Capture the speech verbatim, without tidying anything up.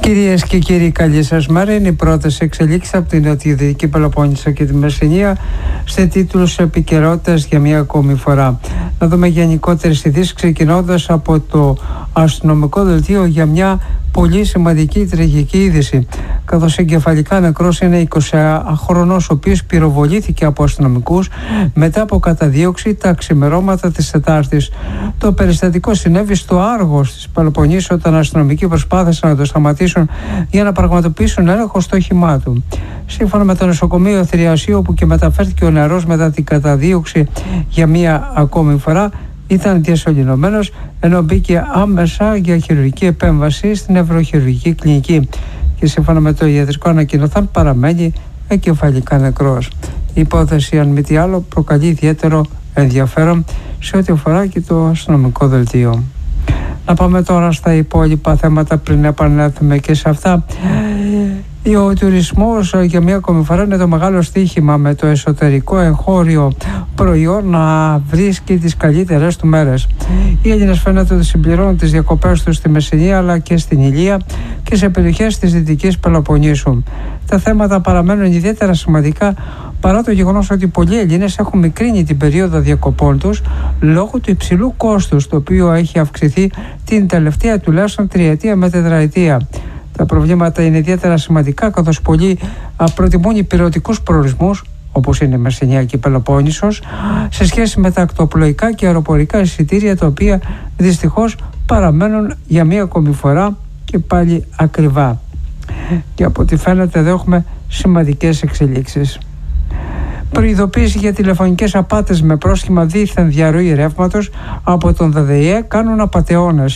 Κυρίες και κύριοι, καλή σας μέρα. Είναι οι πρώτες εξελίξεις από την Νοτιοδυτική Πελοπόννησο και τη Μεσσηνία σε τίτλους επικαιρότητας για μία ακόμη φορά. Να δούμε γενικότερες ειδήσεις, ξεκινώντας από το αστυνομικό δελτίο για μια πολύ σημαντική τραγική είδηση. Καθώς εγκεφαλικά νεκρός είναι εικοσάχρονος, ο οποίος πυροβολήθηκε από αστυνομικούς μετά από καταδίωξη τα ξημερώματα της Τετάρτης. Το περιστατικό συνέβη στο Άργος της Πελοποννήσου, όταν αστυνομικοί προσπάθησαν να το σταματήσουν για να πραγματοποιήσουν έλεγχο στο όχημά του. Σύμφωνα με το νοσοκομείο Θηριασίου, όπου και μεταφέρθηκε ο νεαρός μετά την καταδίωξη για μία ακόμη φορά, ήταν διασωληνωμένος, ενώ μπήκε άμεσα για χειρουργική επέμβαση στην νευροχειρουργική κλινική και σύμφωνα με το ιατρικό ανακοινωθέν παραμένει εγκεφαλικά νεκρός. Η υπόθεση, αν μη τι άλλο, προκαλεί ιδιαίτερο ενδιαφέρον σε ό,τι αφορά και το αστυνομικό δελτίο. Να πάμε τώρα στα υπόλοιπα θέματα πριν επανέλθουμε και σε αυτά. Ο τουρισμός για μία ακόμη φορά είναι το μεγάλο στοίχημα, με το εσωτερικό εγχώριο προϊόν να βρίσκει τις καλύτερες του μέρες. Οι Έλληνες φαίνεται ότι συμπληρώνουν τις διακοπές τους στη Μεσσηνία αλλά και στην Ηλία και σε περιοχές της Δυτικής Πελοποννήσου. Τα θέματα παραμένουν ιδιαίτερα σημαντικά, παρά το γεγονός ότι πολλοί Έλληνες έχουν μικρύνει την περίοδο διακοπών τους λόγω του υψηλού κόστους, το οποίο έχει αυξηθεί την τελευταία τουλάχιστον τριετία με τετραετία. Τα προβλήματα είναι ιδιαίτερα σημαντικά, καθώς πολλοί προτιμούν υπηρετικούς προορισμούς, όπως είναι η Μεσσηνία και η Πελοπόννησος, σε σχέση με τα ακτοπλοϊκά και αεροπορικά εισιτήρια, τα οποία δυστυχώς παραμένουν για μία ακόμη φορά και πάλι ακριβά. Και από ό,τι φαίνεται εδώ έχουμε σημαντικές εξελίξεις. Προειδοποίηση για τηλεφωνικές απάτες με πρόσχημα δίθεν διαρροή ρεύματος από τον ΔΔΕ κάνουν απατεώνες.